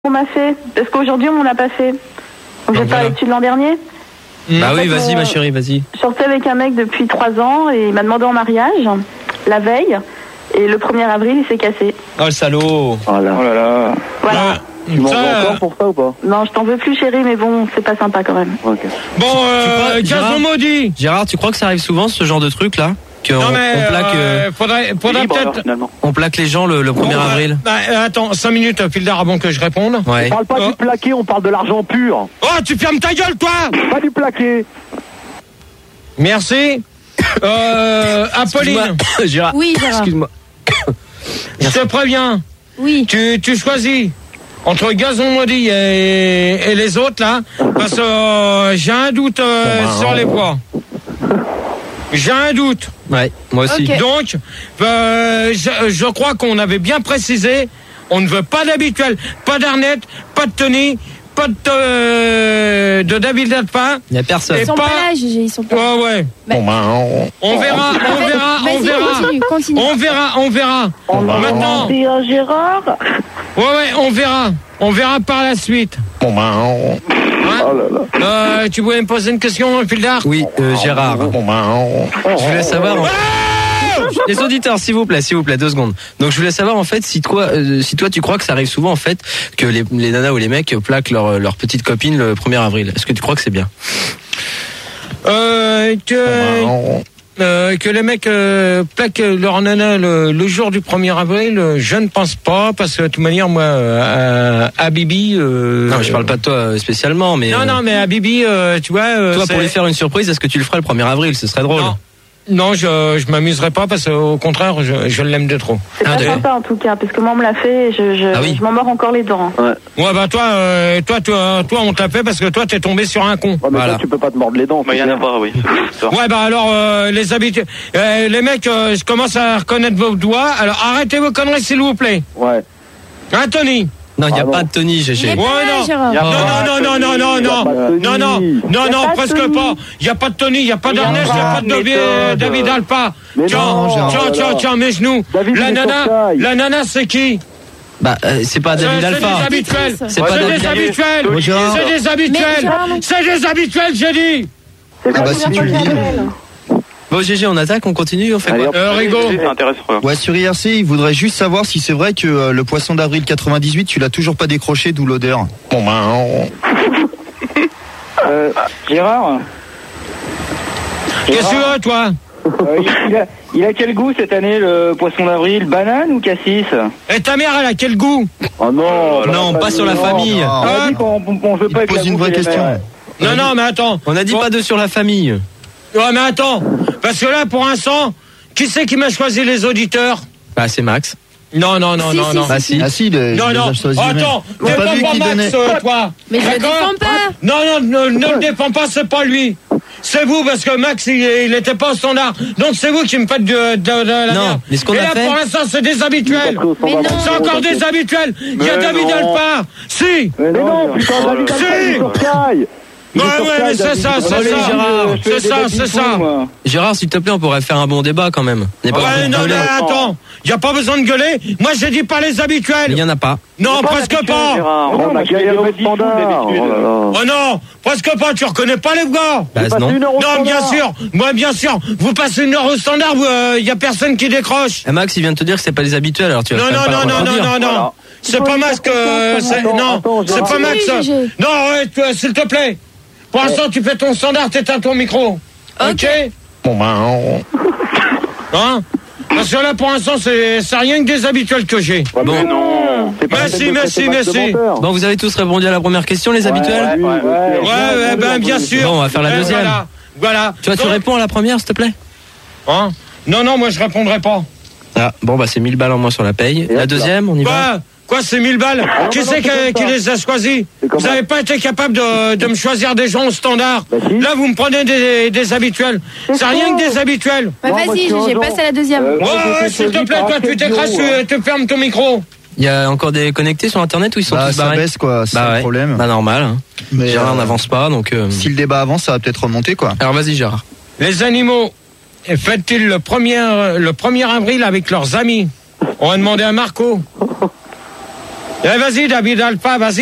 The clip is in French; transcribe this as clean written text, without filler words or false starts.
On m'a fait, parce qu'aujourd'hui on m'en a pas fait. Donc j'ai pas l'étude l'an dernier. Bah oui, vas-y ma chérie, vas-y. Je sortais avec un mec depuis 3 ans et il m'a demandé en mariage la veille et le 1er avril il s'est cassé. Oh le salaud. Oh là là. Voilà. Tu m'en veux encore pour ça ou pas? Non, je t'en veux plus chérie, mais bon, c'est pas sympa quand même. Ok. Bon, Gazon maudit. Gérard, tu crois que ça arrive souvent ce genre de truc là? Non mais faudrait peut-être. On plaque les gens le 1er avril. Attends, 5 minutes, Fildar, avant que je réponde. Ouais. On parle pas du plaqué, on parle de l'argent pur. Oh, tu fermes ta gueule, toi. Pas du plaqué. Merci. Apolline. Gérard. Oui, Gérard. Excuse-moi. Je te préviens. Oui. Tu choisis entre Gazon maudit et les autres là, parce que j'ai un doute sur les poids. J'ai un doute. Ouais, moi aussi. Ok. Donc, je crois qu'on avait bien précisé, on ne veut pas d'habituel, pas d'Arnett, pas de Tony, pas de David Dalpin. Il n'y a personne. Et Ils sont pas là, Gégé, ils sont pas là. Ouais. Bah. On verra. Vas-y, continue. On verra. Maintenant. Gérard. Ouais, on verra par la suite. Hein? Oh là là. Tu voulais me poser une question, Fildar? Oui, Gérard. Je voulais savoir. Les auditeurs, s'il vous plaît, 2 secondes. Donc je voulais savoir en fait si toi tu crois que ça arrive souvent en fait que les nanas ou les mecs plaquent leur petite copine le 1er avril. Est-ce que tu crois que c'est bien? Que les mecs plaquent leur nana le jour du 1er avril, je ne pense pas, parce que de toute manière, moi, à Bibi... Non, je parle pas de toi spécialement, mais... Non, mais à Bibi, tu vois... toi, pour lui faire une surprise, est-ce que tu le ferais le 1er avril? Ce serait drôle. Non, je m'amuserais pas, parce qu'au contraire, je l'aime de trop. C'est pas sympa en tout cas, parce que moi on me l'a fait et je m'en mords encore les dents. Ouais, bah toi, on te l'a fait parce que toi, t'es tombé sur un con. Ouais, mais Voilà. toi, tu peux pas te mordre les dents. Il y en a pas, oui. Ouais, bah alors, les habitués... les mecs, je commence à reconnaître vos doigts, alors arrêtez vos conneries, s'il vous plaît. Ouais. Hein, Tony? Non, il n'y a Ah, pas de Tony, Il GG. est pas là, Gérard. Non, presque pas. Il n'y a pas de Tony, il n'y a pas d'Ernest, il n'y a pas de David Alpa. Tiens, mes genoux. La nana, c'est qui? Bah, c'est pas David Alpha. C'est des habituels. C'est pas David Alpha. C'est des habituels, j'ai dit. C'est pas bah, si tu le dis. Bon, GG, on attaque, on continue, on fait Allez, quoi? Rigo. C'est intéressant. Ouais, sur IRC, il voudrait juste savoir si c'est vrai que le poisson d'avril 98, tu l'as toujours pas décroché, d'où l'odeur. Gérard. Qu'est-ce que tu veux, toi? Il a quel goût cette année, le poisson d'avril? Banane ou cassis? Et ta mère, elle a quel goût? Oh non. Non, pas sur la famille. On a dit qu'on veut pas pose une vraie question. Non, mais attends. On a dit pas de sur la famille. Ouais, mais attends. Parce que là, pour l'instant, qui c'est qui m'a choisi les auditeurs? Bah, c'est Max. Non. Bah, si. Ah si, il Non. a choisi Attends, lui-même. défends pas vu pas qui Max, donnait. toi. Mais je le D'accord? défends pas. Non, ne le défends pas, c'est pas lui. C'est vous, parce que Max, il était pas au standard. Donc c'est vous qui me faites de la Non, merde. mais ce qu'on Et a là, fait- pour l'instant, c'est des habituels. Mais non. C'est encore des habituels. Il y a David Alpin. Si. Mais non, putain, David Si. Alpha, il est sur Sky. Ouais, mais c'est ça. C'est ça. Gérard, s'il te plaît, on pourrait faire un bon débat quand même. On n'est pas en train Ouais, de non, gueuler. mais attends. Il n'y a pas besoin de gueuler. Moi, j'ai dit pas les Mais habituels. il y en a pas. Non, presque pas. On a gagné au standard. Oh non, presque pas. Tu reconnais pas les gars. Bah, non. Non, bien sûr. Moi, bien sûr. Vous passez 1 heure au standard, il y a personne qui décroche. Et Max, il vient de te dire que c'est pas les habituels, alors tu vas Non. C'est pas Max c'est pas Max. Non, ouais, s'il te plaît. Pour l'instant, tu fais ton standard, t'éteins ton micro. Ok. Hein? Parce que là, pour l'instant, c'est rien que des habituels que j'ai. Bon, non. Merci. Bon, vous avez tous répondu à la première question, les habituels? Ouais, ben bien sûr. Bon, on va faire la deuxième. Voilà. Tu réponds à la première, s'il te plaît? Hein? Non, moi je répondrai pas. Ah, bon, bah, c'est 1000 balles en moins sur la paye. La deuxième, on y va? Quoi, c'est 1000 balles? Qui c'est qui les a choisis? Vous n'avez pas été capable de me choisir des gens au standard. Là, vous me prenez des habituels. C'est rien que des habituels. Bah, vas-y, Gégé, passe à la deuxième. Ouais, s'il te plaît, toi, tu t'écrases, tu fermes ton micro. Il y a encore des connectés sur Internet ou ils sont tous ça barrés? baisse, quoi, c'est Bah le ouais. problème. Bah, normal. Hein. Mais Gérard n'avance pas, donc... si le débat avance, ça va peut-être remonter, quoi. Alors, vas-y, Gérard. Les animaux fêtent-ils le 1er avril avec leurs amis? On va demander à Marco. Vas-y, David Alpha, vas-y.